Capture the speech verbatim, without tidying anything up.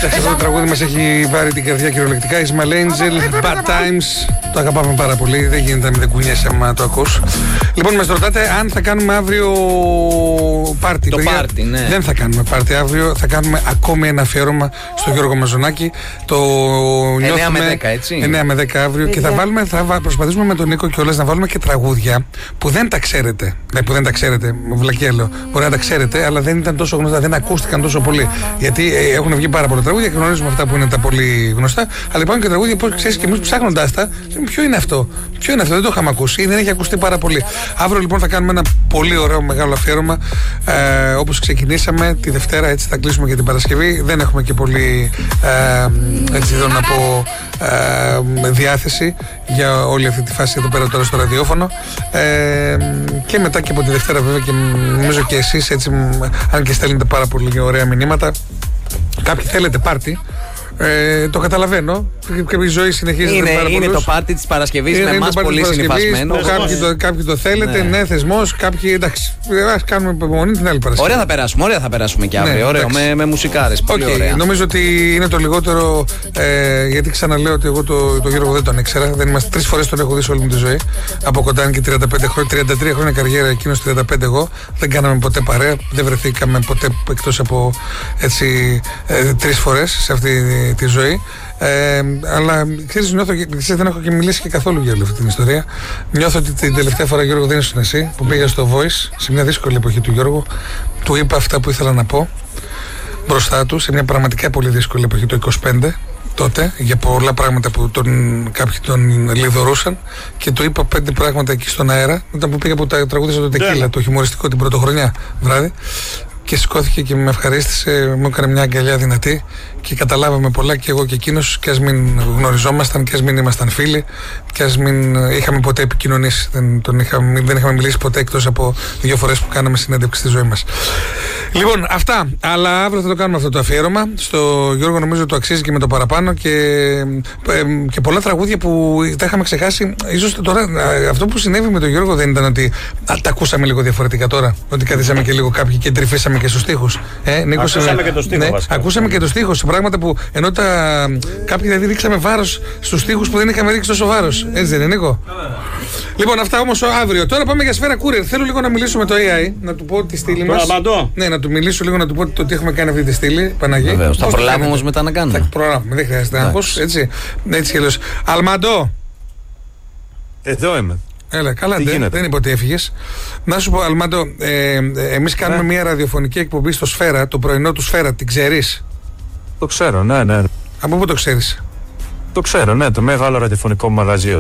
Αυτό το τραγούδι μας έχει πάρει την καρδιά κυριολεκτικά. Ismael Angel, Bad Times. Το αγαπάμε πάρα πολύ. Δεν γίνεται να μην δεν κουνιέσαι άμα το ακούς. Λοιπόν, μας ρωτάτε αν θα κάνουμε αύριο πάρτι. Το πάρτι, ναι. Δεν θα κάνουμε πάρτι αύριο. Θα κάνουμε ακόμη ένα αφιέρωμα στο Γιώργο Μαζονάκη. Το εννιά με δέκα, έτσι. εννιά με δέκα αύριο. Και θα, βάλουμε, θα προσπαθήσουμε με τον Νίκο κιόλας να βάλουμε και τραγούδια που δεν τα ξέρετε. Ναι, που δεν τα ξέρετε. Βλακία λέω. Μπορεί να τα ξέρετε, αλλά δεν ήταν τόσο γνωστά. Δεν ακούστηκαν τόσο πολύ. Γιατί ε, έχουν βγει πάρα πολλά τραγούδια και γνωρίζουμε αυτά που είναι τα πολύ γνωστά. Αλλά υπάρχουν και τραγούδια που ξέρεις και εμείς ψάχνοντάς τα. Ποιο είναι αυτό, ποιο είναι αυτό, δεν το είχαμε ακούσει ή δεν έχει ακουστεί πάρα πολύ. Αύριο λοιπόν θα κάνουμε ένα πολύ ωραίο μεγάλο αφιέρωμα. Ε, όπως ξεκινήσαμε τη Δευτέρα, έτσι θα κλείσουμε και την Παρασκευή. Δεν έχουμε και πολύ ε, έτσι θέλω να πω ε, διάθεση για όλη αυτή τη φάση εδώ πέρα τώρα στο ραδιόφωνο. Ε, και μετά και από τη Δευτέρα βέβαια και νομίζω και εσείς έτσι, αν και στέλνετε πάρα πολύ ωραία μηνύματα. Κάποιοι θέλετε πάρτι. Ε, το καταλαβαίνω. Και η ζωή συνεχίζεται είναι, πάρα είναι το πάρτι της Παρασκευής με εμάς πολύ συνυφασμένο. Κάποιοι, το, κάποιοι το θέλετε, ναι, ναι θεσμός. Κάποιοι εντάξει, ας κάνουμε υπομονή την άλλη Παρασκευή. Ωραία θα περάσουμε, ωραία θα περάσουμε και αύριο. Ναι, ωραίο, με, με μουσικάρες. Πολύ okay, ωραία. Νομίζω ότι είναι το λιγότερο. Ε, γιατί ξαναλέω ότι εγώ το, το Γιώργο δεν τον ήξερα. Δεν είμαστε, τρεις φορές τον έχω δει σε όλη μου τη ζωή. Από κοντά είναι και τριάντα πέντε χρόνια, τριάντα τρία χρόνια καριέρα, εκείνος τριάντα πέντε εγώ. Δεν κάναμε ποτέ παρέα. Δεν βρεθήκαμε ποτέ εκτός από έτσι ε, τρεις φορές σε αυτή τη ζωή. Ε, αλλά ξέρεις, νιώθω, ξέρεις, δεν έχω και μιλήσει και καθόλου για όλη αυτή την ιστορία. Νιώθω ότι την τελευταία φορά, Γιώργο, δεν ήσουν εσύ που πήγα στο Voice σε μια δύσκολη εποχή του Γιώργου. Του είπα αυτά που ήθελα να πω μπροστά του σε μια πραγματικά πολύ δύσκολη εποχή το είκοσι πέντε. Τότε για πολλά πράγματα που τον, κάποιοι τον λιδωρούσαν και του είπα πέντε πράγματα εκεί στον αέρα όταν που πήγα που τα τραγούδισα το Τεκίλα, το χιουμοριστικό την πρωτοχρονιά βράδυ. Και σηκώθηκε και με ευχαρίστησε, μου έκανε μια αγκαλιά δυνατή και καταλάβαμε πολλά και εγώ και εκείνος. Και ας μην γνωριζόμασταν, και ας μην ήμασταν φίλοι, και ας μην είχαμε ποτέ επικοινωνήσει. Δεν, τον είχαμε, δεν είχαμε μιλήσει ποτέ εκτός από δύο φορές που κάναμε συνέντευξη στη ζωή μας. Λοιπόν, αυτά. Αλλά αύριο θα το κάνουμε αυτό το αφιέρωμα. Στο Γιώργο νομίζω το αξίζει και με το παραπάνω και, και πολλά τραγούδια που τα είχαμε ξεχάσει. Ίσως τώρα αυτό που συνέβη με τον Γιώργο δεν ήταν ότι α, τα ακούσαμε λίγο διαφορετικά τώρα. Ότι καθίσαμε και λίγο κάποιοι και τρυφήσαμε και στους στίχους. Ε, Νίκο, ακούσαμε και το στίχο. Ναι, ακούσαμε και το στίχο σε πράγματα που ενώ τα, κάποιοι δηλαδή ρίξαμε βάρος στους στίχους που δεν είχαμε ρίξει τόσο βάρος. Έτσι δεν είναι, Νίκο? Λοιπόν, αυτά όμως αύριο. Τώρα πάμε για σφαίρα courier. Θέλω λίγο να μιλήσω με το έι άι, να του πω τη στήλη μας. Ναι, να του μιλήσω λίγο, να του πω το τι έχουμε κάνει αυτή τη στήλη. Παναγί. Βεβαίως. Θα προλάβουμε όμως μετά να κάνουμε. Θα προλάβουμε, δεν χρειάζεται άγχος. Έτσι, έτσι και Αλμαντό. Εδώ είμαι. Έλα, καλά, δεν, δεν είπε ότι έφυγες. Να σου πω, Αλμαντό, ε, εμείς κάνουμε ναι. μια ραδιοφωνική εκπομπή στο Σφαίρα, το πρωινό του Σφαίρα. Την ξέρεις? Το ξέρω, ναι, ναι. Από πού το ξέρεις? Το ξέρω, ναι, το μεγάλο ραδιοφωνικό μαγαζί.